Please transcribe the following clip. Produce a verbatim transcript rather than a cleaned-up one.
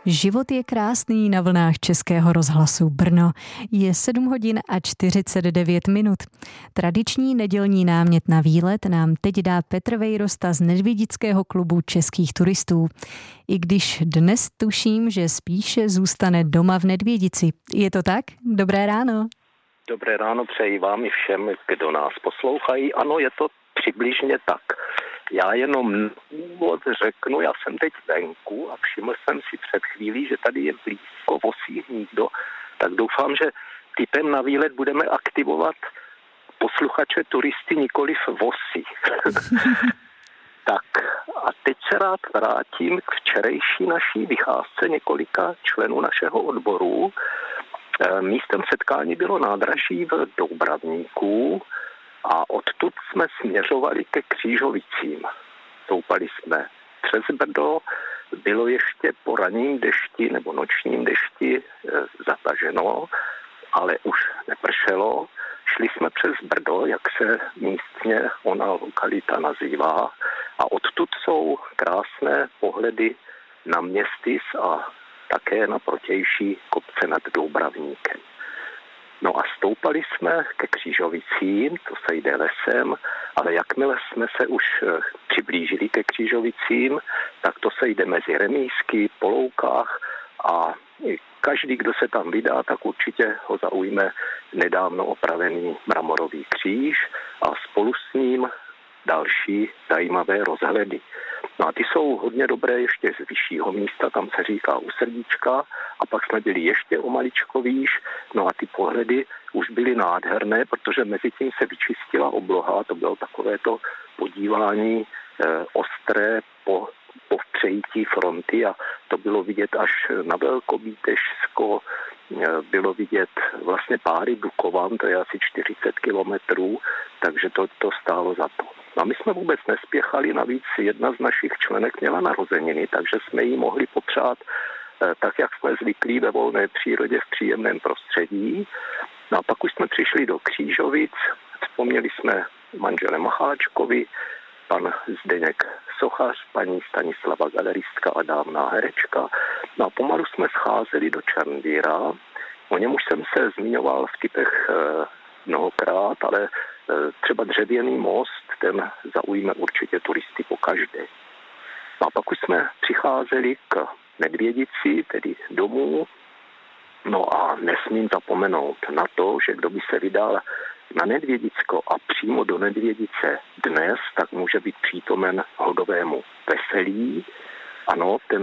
Život je krásný na vlnách Českého rozhlasu Brno. Je sedm hodin a čtyřicet devět minut. Tradiční nedělní námět na výlet nám teď dá Petr Vejrosta z Nedvědického klubu českých turistů. I když dnes tuším, že spíše zůstane doma v Nedvědici. Je to tak? Dobré ráno. Dobré ráno přeji vám i všem, kdo nás poslouchají. Ano, je to přibližně tak. Já jenom úvod řeknu, já jsem teď venku a všiml jsem si před chvílí, že tady je blízko vosí hnízdo, tak doufám, že typem na výlet budeme aktivovat posluchače turisty, nikoliv vosy. Tak a teď se rád vrátím k včerejší naší vycházce několika členů našeho odboru. Místem setkání bylo nádraží v Doubravníku a odtud jsme směřovali ke Křížovicím. Stoupali jsme přes Brdo, bylo ještě po ranním dešti nebo nočním dešti zataženo, ale už nepršelo. Šli jsme přes Brdo, jak se místně ona lokalita nazývá, a odtud jsou krásné pohledy na Městys a také na protější kopce nad Doubravníkem. No a stoupali jsme ke Křížovicím, to se jde lesem, ale jakmile jsme se už přiblížili ke Křížovicím, tak to se jde mezi remízky, po loukách a každý, kdo se tam vydá, tak určitě ho zaujme nedávno opravený mramorový kříž a spolu s ním další zajímavé rozhledy. No a ty jsou hodně dobré ještě z vyššího místa, tam se říká u Srdíčka, a pak jsme byli ještě o maličko výš, no a ty pohledy už byly nádherné, protože mezi tím se vyčistila obloha, to bylo takovéto podívání eh, ostré po, po přejítí fronty a to bylo vidět až na Velkobítežsko, eh, bylo vidět vlastně páry Dukovan, to je asi čtyřicet kilometrů, takže to, to stálo za to. A my jsme vůbec nespěchali, navíc jedna z našich členek měla narozeniny, takže jsme jí mohli popřát eh, tak, jak jsme zvyklí ve volné přírodě v příjemném prostředí. No a pak už jsme přišli do Křížovic, vzpomněli jsme manžele Macháčkovi, pan Zdeněk Sochař, paní Stanislava galeristka a dávná herečka. No a pomalu jsme scházeli do Černvíra. O něm už jsem se zmiňoval v typech eh, mnohokrát, ale třeba dřevěný most, ten zaujme určitě turisty pokaždé. A pak už jsme přicházeli k Nedvědici, tedy domů. No a nesmím zapomenout na to, že kdo by se vydal na Nedvědicko a přímo do Nedvědice dnes, tak může být přítomen hodovému veselí. Ano, ten